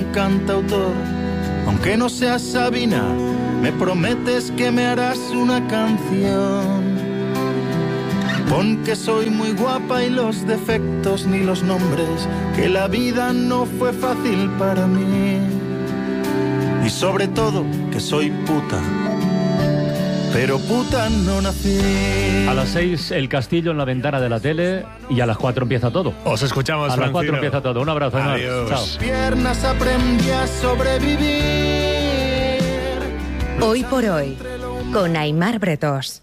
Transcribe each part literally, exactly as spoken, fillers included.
cantautor. Aunque no seas Sabina, me prometes que me harás una canción. Pon que soy muy guapa y los defectos ni los nombres, que la vida no fue fácil para mí. Y sobre todo que soy puta, pero puta no nací. A las seis el castillo en la ventana de la tele y a las cuatro empieza todo. Os escuchamos, A las Francino. cuatro empieza todo. Un abrazo. Adiós. Chao. Piernas aprendí a sobrevivir. Hoy por hoy, con Aimar Bretos.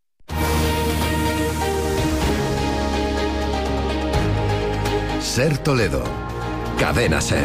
Ser Toledo. Cadena Ser.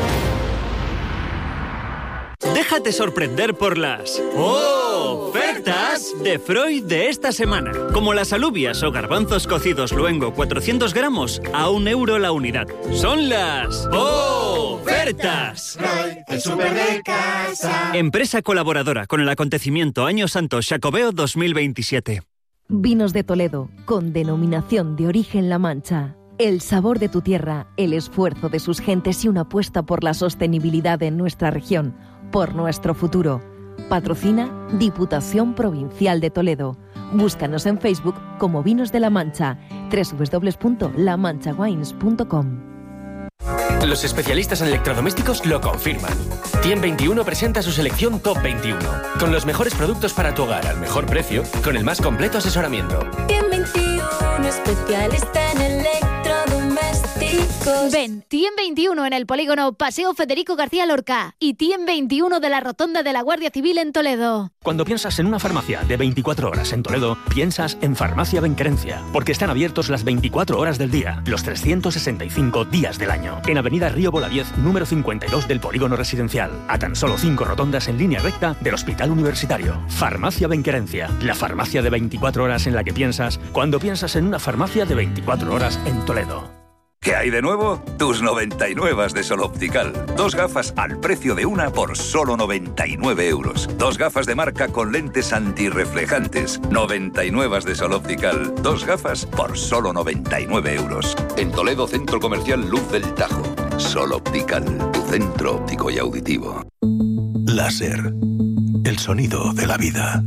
Déjate sorprender por las ofertas de Freud de esta semana. Como las alubias o garbanzos cocidos luengo cuatrocientos gramos a un euro la unidad. Son las ofertas. Freud, el súper de casa. Empresa colaboradora con el acontecimiento Año Santo Xacobeo dos mil veintisiete. Vinos de Toledo, con denominación de origen La Mancha. El sabor de tu tierra, el esfuerzo de sus gentes y una apuesta por la sostenibilidad en nuestra región, por nuestro futuro. Patrocina Diputación Provincial de Toledo. Búscanos en Facebook como Vinos de La Mancha, doble u doble u doble u punto la mancha wines punto com. Los especialistas en electrodomésticos lo confirman. Tiem veintiuno presenta su selección Top veintiuno, con los mejores productos para tu hogar al mejor precio, con el más completo asesoramiento. Tiem veintiuno, especialista en electrodomésticos. Ven, Tiem veintiuno en el polígono Paseo Federico García Lorca y Tiem veintiuno de la Rotonda de la Guardia Civil en Toledo. Cuando piensas en una farmacia de veinticuatro horas en Toledo, piensas en Farmacia Benquerencia, porque están abiertos las veinticuatro horas del día, los trescientos sesenta y cinco días del año. En Avenida Río Boladiez, número cincuenta y dos del Polígono Residencial, a tan solo cinco rotondas en línea recta del Hospital Universitario. Farmacia Benquerencia, la farmacia de veinticuatro horas en la que piensas cuando piensas en una farmacia de veinticuatro horas en Toledo. ¿Qué hay de nuevo? Tus noventa y nueve de Sol Optical. Dos gafas al precio de una por solo noventa y nueve euros. Dos gafas de marca con lentes antirreflejantes. noventa y nueve de Sol Optical. Dos gafas por solo noventa y nueve euros. En Toledo, Centro Comercial Luz del Tajo. Sol Optical, tu centro óptico y auditivo. Láser. El sonido de la vida.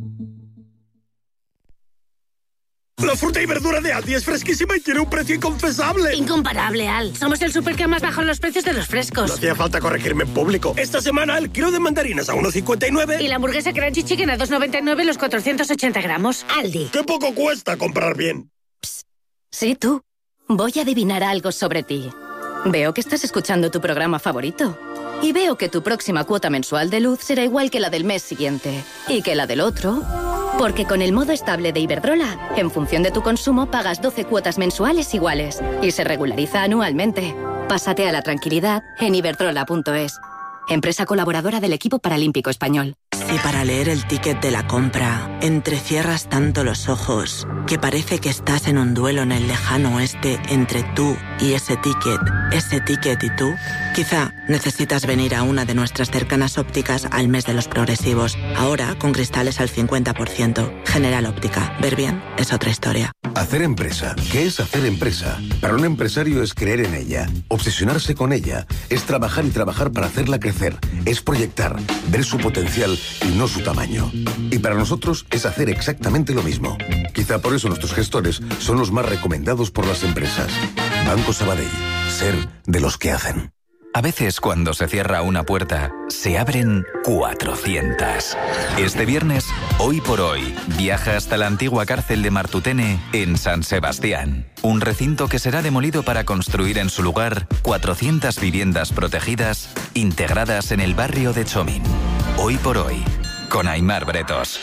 La fruta y verdura de Aldi es fresquísima y tiene un precio inconfesable. Incomparable, Al. Somos el súper que más baja los precios de los frescos. No hacía falta corregirme en público. Esta semana el kilo de mandarinas a uno cincuenta y nueve. Y la hamburguesa Crunchy Chicken a dos noventa y nueve los cuatrocientos ochenta gramos. Aldi. ¡Qué poco cuesta comprar bien! Psst. Sí, tú. Voy a adivinar algo sobre ti. Veo que estás escuchando tu programa favorito. Y veo que tu próxima cuota mensual de luz será igual que la del mes siguiente. Y que la del otro... Porque con el modo estable de Iberdrola, en función de tu consumo, pagas doce cuotas mensuales iguales y se regulariza anualmente. Pásate a la tranquilidad en iberdrola punto es. Empresa colaboradora del equipo paralímpico español. Si para leer el ticket de la compra entrecierras tanto los ojos que parece que estás en un duelo en el lejano oeste entre tú y ese ticket, ese ticket y tú, quizá necesitas venir a una de nuestras cercanas ópticas al mes de los progresivos. Ahora con cristales al cincuenta por ciento. General Óptica. Ver bien es otra historia. Hacer empresa. ¿Qué es hacer empresa? Para un empresario es creer en ella, obsesionarse con ella, es trabajar y trabajar para hacerla crecer, es proyectar, ver su potencial y no su tamaño. Y para nosotros es hacer exactamente lo mismo. Quizá por eso nuestros gestores son los más recomendados por las empresas. Banco Sabadell. Ser de los que hacen. A veces cuando se cierra una puerta, se abren cuatrocientas. Este viernes, Hoy por Hoy, viaja hasta la antigua cárcel de Martutene en San Sebastián. Un recinto que será demolido para construir en su lugar cuatrocientas viviendas protegidas integradas en el barrio de Chomín. Hoy por Hoy, con Aimar Bretos.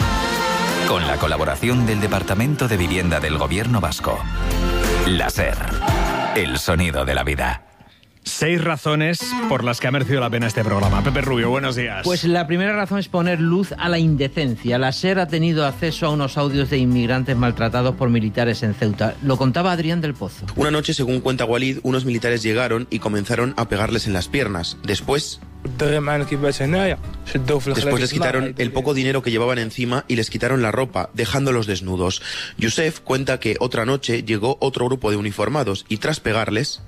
Con la colaboración del Departamento de Vivienda del Gobierno Vasco. La Ser, el sonido de la vida. Seis razones por las que ha merecido la pena este programa. Pepe Rubio, buenos días. Pues la primera razón es poner luz a la indecencia. La SER ha tenido acceso a unos audios de inmigrantes maltratados por militares en Ceuta. Lo contaba Adrián del Pozo. Una noche, según cuenta Walid, unos militares llegaron y comenzaron a pegarles en las piernas. Después Después les quitaron el poco dinero que llevaban encima y les quitaron la ropa, dejándolos desnudos. Yusef cuenta que otra noche llegó otro grupo de uniformados y tras pegarles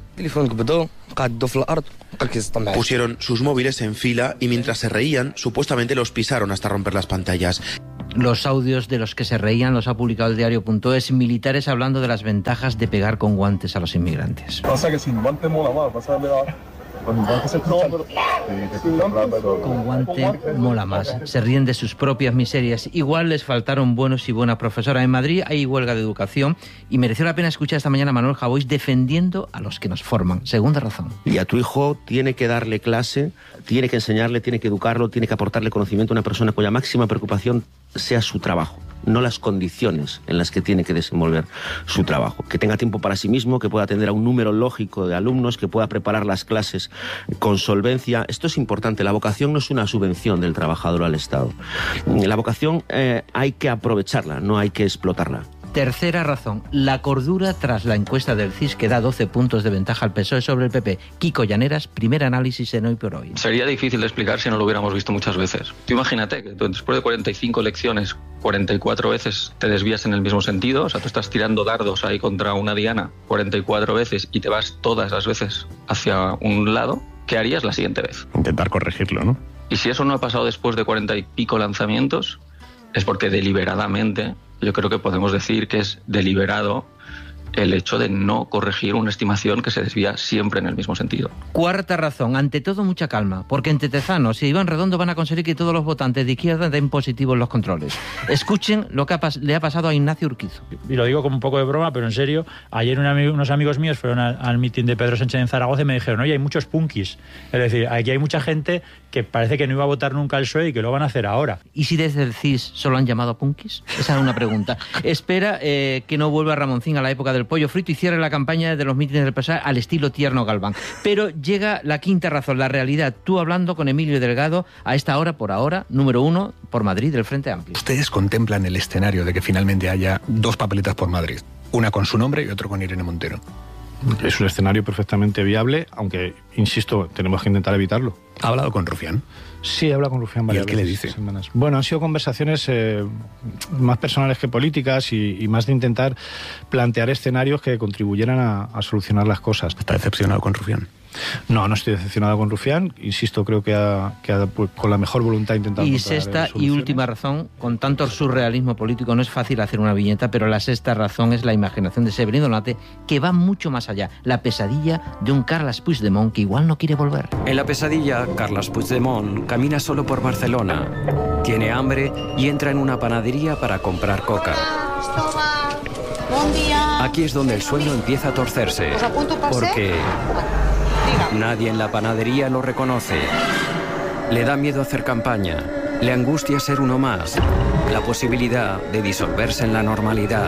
pusieron sus móviles en fila y mientras se reían, supuestamente los pisaron hasta romper las pantallas. Los audios de los que se reían los ha publicado el diario punto es, militares hablando de las ventajas de pegar con guantes a los inmigrantes. Pasa que sin guante mola más, vas a ver a... Con guante se escucha... Con guante mola más. Se ríen de sus propias miserias. Igual les faltaron buenos y buenas profesoras. En Madrid hay huelga de educación y mereció la pena escuchar esta mañana a Manuel Javois defendiendo a los que nos forman. Segunda razón. Y a tu hijo tiene que darle clase, tiene que enseñarle, tiene que educarlo, tiene que aportarle conocimiento a una persona cuya máxima preocupación sea su trabajo, no las condiciones en las que tiene que desenvolver su trabajo. Que tenga tiempo para sí mismo, que pueda atender a un número lógico de alumnos, que pueda preparar las clases con solvencia. Esto es importante. La vocación no es una subvención del trabajador al Estado. La vocación eh, hay que aprovecharla, no hay que explotarla. Tercera razón, la cordura tras la encuesta del C I S que da doce puntos de ventaja al P S O E sobre el P P. Kiko Llaneras, primer análisis en Hoy por Hoy. Sería difícil de explicar si no lo hubiéramos visto muchas veces. Tú imagínate que tú, después de cuarenta y cinco elecciones, cuarenta y cuatro veces te desvías en el mismo sentido, o sea, tú estás tirando dardos ahí contra una diana cuarenta y cuatro veces y te vas todas las veces hacia un lado, ¿qué harías la siguiente vez? Intentar corregirlo, ¿no? Y si eso no ha pasado después de cuarenta y pico lanzamientos, es porque deliberadamente... Yo creo que podemos decir que es deliberado el hecho de no corregir una estimación que se desvía siempre en el mismo sentido. Cuarta razón, ante todo mucha calma, porque entre Tezanos y Iván Redondo van a conseguir que todos los votantes de izquierda den positivo en los controles. Escuchen lo que ha le ha pasado a Ignacio Urquizo. Y lo digo como un poco de broma, pero en serio, ayer un amigo, unos amigos míos fueron al, al mitin de Pedro Sánchez en Zaragoza y me dijeron, oye, hay muchos punkis. Es decir, aquí hay mucha gente que parece que no iba a votar nunca al P S O E y que lo van a hacer ahora. ¿Y si desde el C I S solo han llamado punkis? Esa es una pregunta. Espera eh, que no vuelva Ramoncín a la época del pollo frito y cierre la campaña de los mítines del P S O E al estilo Tierno Galván. Pero llega la quinta razón, la realidad. Tú hablando con Emilio Delgado a esta hora, por ahora, número uno, por Madrid, del Frente Amplio. Ustedes contemplan el escenario de que finalmente haya dos papeletas por Madrid. Una con su nombre y otra con Irene Montero. Es un escenario perfectamente viable, aunque, insisto, tenemos que intentar evitarlo. ¿Ha hablado con Rufián? Sí, he hablado con Rufián varias veces. ¿Y él qué le dice? Semanas. Bueno, han sido conversaciones eh, más personales que políticas y, y más de intentar plantear escenarios que contribuyeran a, a solucionar las cosas. ¿Está decepcionado con Rufián? No, no estoy decepcionado con Rufián. Insisto, creo que ha, que ha pues, con la mejor voluntad intentado. Y sexta y última razón, con tanto surrealismo político no es fácil hacer una viñeta, pero la sexta razón es la imaginación de Severino Donate, que va mucho más allá. La pesadilla de un Carles Puigdemont que igual no quiere volver. En la pesadilla, Carles Puigdemont camina solo por Barcelona. Tiene hambre y entra en una panadería para comprar coca. Aquí es donde el sueño empieza a torcerse, porque nadie en la panadería lo reconoce. Le da miedo hacer campaña, le angustia ser uno más, la posibilidad de disolverse en la normalidad.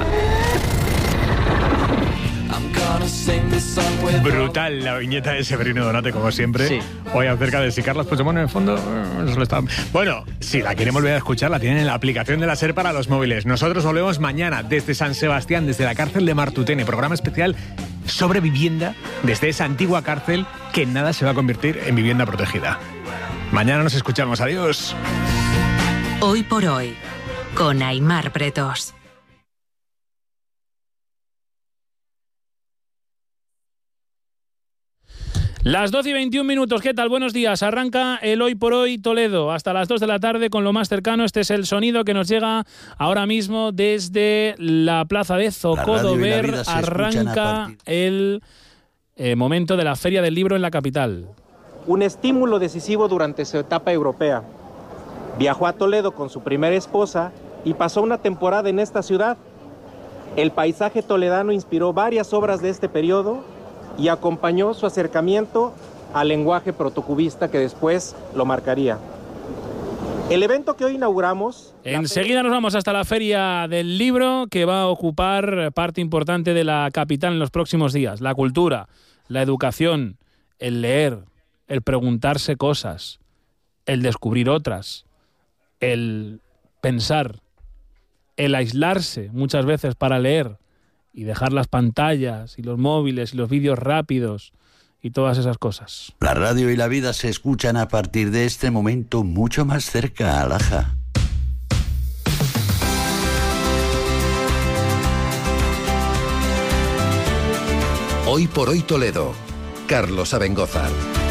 Brutal la viñeta de Severino Donate, como siempre. Sí. Hoy acerca de si Carles Puigdemont en el fondo eh, se lo está... Bueno, si la quieren volver a escuchar, la tienen en la aplicación de la SER para los móviles. Nosotros volvemos mañana desde San Sebastián, desde la cárcel de Martutene. Programa especial sobre vivienda desde esa antigua cárcel que en nada se va a convertir en vivienda protegida. Mañana nos escuchamos. Adiós. Hoy por hoy, con Aimar Pretos. Las doce y veintiún minutos, ¿qué tal? Buenos días. Arranca el Hoy por Hoy Toledo hasta las dos de la tarde con lo más cercano. Este es el sonido que nos llega ahora mismo desde la plaza de Zocodover. Arranca el eh, momento de la Feria del Libro en la capital. Un estímulo decisivo durante su etapa europea. Viajó a Toledo con su primera esposa y pasó una temporada en esta ciudad. El paisaje toledano inspiró varias obras de este periodo y acompañó su acercamiento al lenguaje protocubista que después lo marcaría. El evento que hoy inauguramos... Enseguida nos vamos hasta la Feria del Libro, que va a ocupar parte importante de la capital en los próximos días. La cultura, la educación, el leer, el preguntarse cosas, el descubrir otras, el pensar, el aislarse muchas veces para leer, y dejar las pantallas y los móviles y los vídeos rápidos y todas esas cosas. La radio y la vida se escuchan a partir de este momento mucho más cerca, Alaja. Hoy por hoy Toledo. Carlos Abengoza.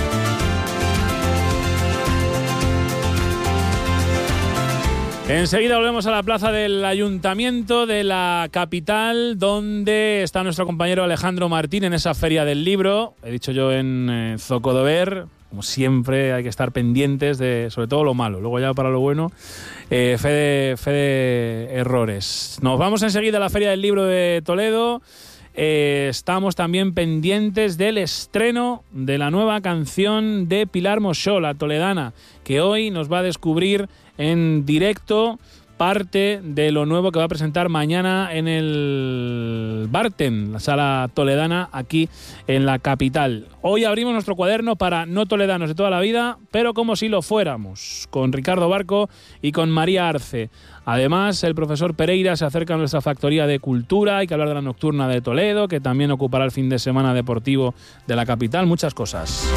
Enseguida volvemos a la plaza del Ayuntamiento de la capital, donde está nuestro compañero Alejandro Martín en esa feria del libro. He dicho yo en eh, Zocodover, como siempre hay que estar pendientes de sobre todo lo malo, luego ya para lo bueno, eh, fe, de, fe de errores. Nos vamos enseguida a la feria del libro de Toledo. Eh, estamos también pendientes del estreno de la nueva canción de Pilar Moxó, la toledana, que hoy nos va a descubrir en directo parte de lo nuevo que va a presentar mañana en el Barten, la sala toledana aquí en la capital. Hoy abrimos nuestro cuaderno para no toledanos de toda la vida, pero como si lo fuéramos, con Ricardo Barco y con María Arce. Además, el profesor Pereira se acerca a nuestra factoría de cultura, hay que hablar de la nocturna de Toledo, que también ocupará el fin de semana deportivo de la capital, muchas cosas.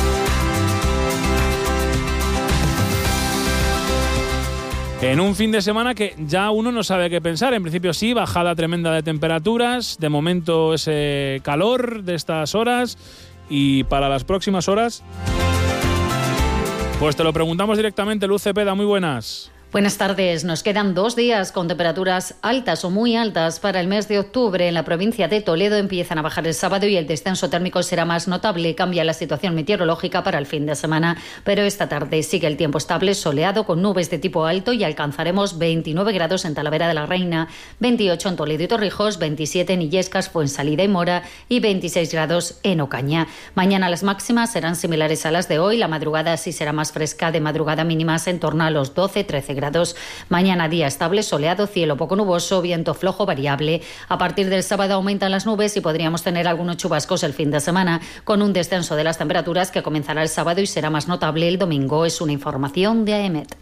En un fin de semana que ya uno no sabe qué pensar. En principio sí, bajada tremenda de temperaturas. De momento ese calor de estas horas. Y para las próximas horas, pues te lo preguntamos directamente. Luz Cepeda, muy buenas. Buenas tardes. Nos quedan dos días con temperaturas altas o muy altas para el mes de octubre. En la provincia de Toledo empiezan a bajar el sábado y el descenso térmico será más notable. Cambia la situación meteorológica para el fin de semana, pero esta tarde sigue el tiempo estable, soleado con nubes de tipo alto y alcanzaremos veintinueve grados en Talavera de la Reina, veintiocho en Toledo y Torrijos, veintisiete en Illescas, Fuensalida y Mora y veintiséis grados en Ocaña. Mañana las máximas serán similares a las de hoy. La madrugada sí será más fresca, de madrugada mínimas en torno a los doce trece grados. Mañana día estable, soleado, cielo poco nuboso, viento flojo variable. A partir del sábado aumentan las nubes y podríamos tener algunos chubascos el fin de semana, con un descenso de las temperaturas que comenzará el sábado y será más notable el domingo. Es una información de A E M E T.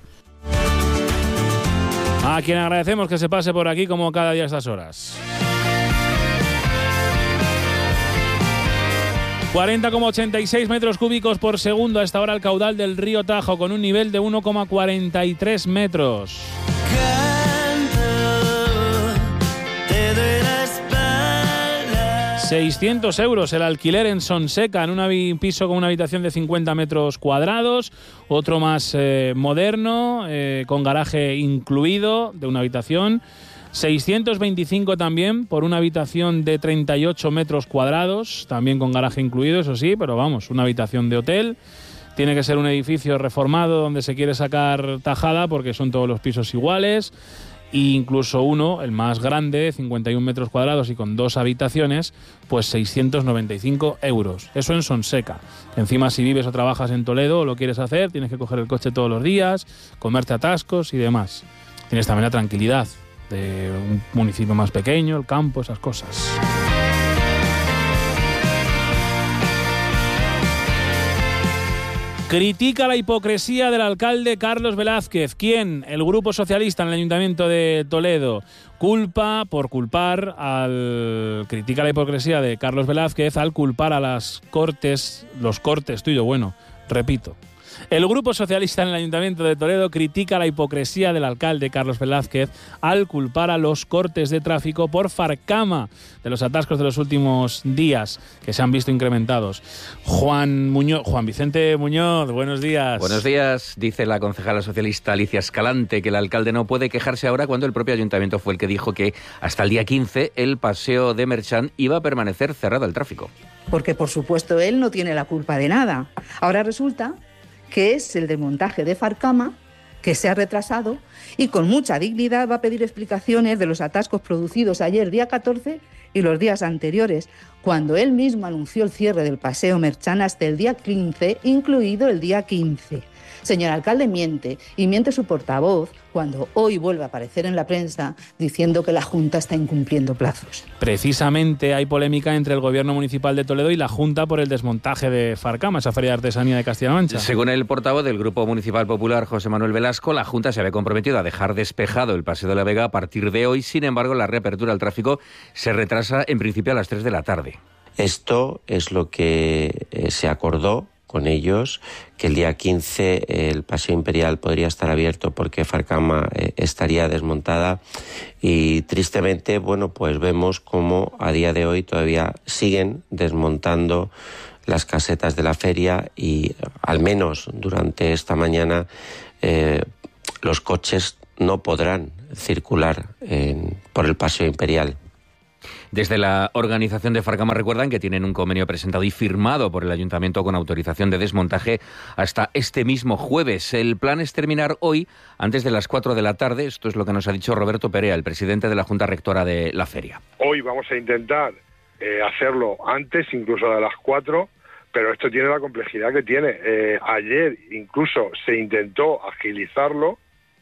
A quien agradecemos que se pase por aquí como cada día a estas horas. cuarenta coma ochenta y seis metros cúbicos por segundo a esta hora el caudal del río Tajo, con un nivel de uno coma cuarenta y tres metros. seiscientos euros el alquiler en Sonseca, en un piso con una habitación de cincuenta metros cuadrados, otro más eh, moderno, eh, con garaje incluido de una habitación. seiscientos veinticinco también por una habitación de treinta y ocho metros cuadrados, también con garaje incluido, eso sí, pero vamos, una habitación de hotel. Tiene que ser un edificio reformado donde se quiere sacar tajada porque son todos los pisos iguales. E incluso uno, el más grande, cincuenta y un metros cuadrados y con dos habitaciones, pues seiscientos noventa y cinco euros. Eso en Sonseca. Encima, si vives o trabajas en Toledo o lo quieres hacer, tienes que coger el coche todos los días, comerte atascos y demás. Tienes también la tranquilidad de un municipio más pequeño, el campo, esas cosas. Critica la hipocresía del alcalde Carlos Velázquez. ¿Quién? El Grupo Socialista en el Ayuntamiento de Toledo. Culpa por culpar al... Critica la hipocresía de Carlos Velázquez al culpar a las Cortes, los Cortes, tuyo, bueno, repito. El Grupo Socialista en el Ayuntamiento de Toledo critica la hipocresía del alcalde Carlos Velázquez al culpar a los cortes de tráfico por Farcama de los atascos de los últimos días, que se han visto incrementados. Juan Muñoz, Juan Vicente Muñoz, buenos días. Buenos días. Dice la concejala socialista Alicia Escalante que el alcalde no puede quejarse ahora cuando el propio ayuntamiento fue el que dijo que hasta el día quince el paseo de Merchán iba a permanecer cerrado al tráfico. Porque, por supuesto, él no tiene la culpa de nada. Ahora resulta que es el desmontaje de Farcama, que se ha retrasado y con mucha dignidad va a pedir explicaciones de los atascos producidos ayer día catorce y los días anteriores, cuando él mismo anunció el cierre del paseo Merchán hasta el día quince, incluido el día quince. Señor alcalde, miente, y miente su portavoz cuando hoy vuelve a aparecer en la prensa diciendo que la Junta está incumpliendo plazos. Precisamente hay polémica entre el Gobierno Municipal de Toledo y la Junta por el desmontaje de Farcama, esa feria de artesanía de Castilla-La Mancha. Según el portavoz del Grupo Municipal Popular, José Manuel Velasco, la Junta se había comprometido a dejar despejado el Paseo de la Vega a partir de hoy. Sin embargo, la reapertura al tráfico se retrasa en principio a las tres de la tarde. Esto es lo que eh, se acordó con ellos, que el día quince eh, el Paseo Imperial podría estar abierto porque Farcama eh, estaría desmontada, y tristemente, bueno, pues vemos cómo a día de hoy todavía siguen desmontando las casetas de la feria, y al menos durante esta mañana eh, los coches no podrán circular en, por el Paseo Imperial. Desde la organización de Farcama recuerdan que tienen un convenio presentado y firmado por el Ayuntamiento con autorización de desmontaje hasta este mismo jueves. El plan es terminar hoy antes de las cuatro de la tarde. Esto es lo que nos ha dicho Roberto Perea, el presidente de la Junta Rectora de la feria. Hoy vamos a intentar eh, hacerlo antes, incluso de las cuatro, pero esto tiene la complejidad que tiene. Eh, ayer incluso se intentó agilizarlo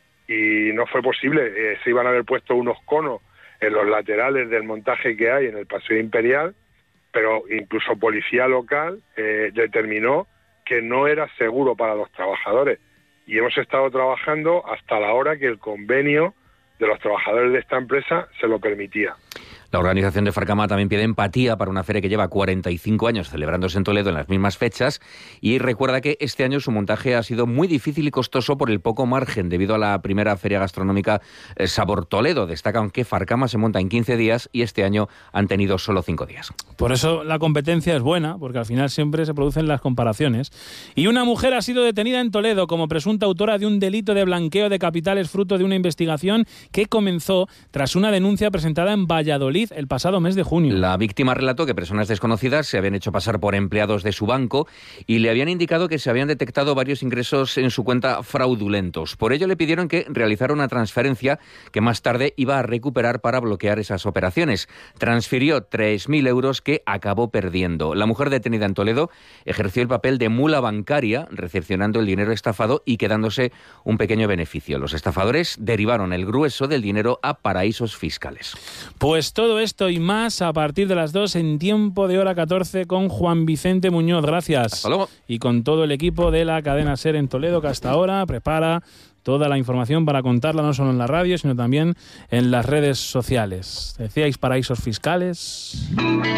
y no fue posible. Eh, se iban a haber puesto unos conos en los laterales del montaje que hay en el Paseo Imperial, pero incluso policía local eh, determinó que no era seguro para los trabajadores, y hemos estado trabajando hasta la hora que el convenio de los trabajadores de esta empresa se lo permitía. La organización de Farcama también pide empatía para una feria que lleva cuarenta y cinco años celebrándose en Toledo en las mismas fechas, y recuerda que este año su montaje ha sido muy difícil y costoso por el poco margen debido a la primera feria gastronómica eh, Sabor Toledo. Destacan que Farcama se monta en quince días y este año han tenido solo cinco días. Por eso la competencia es buena, porque al final siempre se producen las comparaciones. Y una mujer ha sido detenida en Toledo como presunta autora de un delito de blanqueo de capitales fruto de una investigación que comenzó tras una denuncia presentada en Valladolid el pasado mes de junio. La víctima relató que personas desconocidas se habían hecho pasar por empleados de su banco y le habían indicado que se habían detectado varios ingresos en su cuenta fraudulentos. Por ello le pidieron que realizara una transferencia que más tarde iba a recuperar para bloquear esas operaciones. Transfirió tres mil euros que acabó perdiendo. La mujer detenida en Toledo ejerció el papel de mula bancaria, recepcionando el dinero estafado y quedándose un pequeño beneficio. Los estafadores derivaron el grueso del dinero a paraísos fiscales. Pues todo esto y más a partir de las dos en Tiempo de Hora catorce con Juan Vicente Muñoz. Gracias. Hasta luego. Y con todo el equipo de la cadena SER en Toledo, que hasta ahora prepara toda la información para contarla no solo en la radio, sino también en las redes sociales. Decíais paraísos fiscales.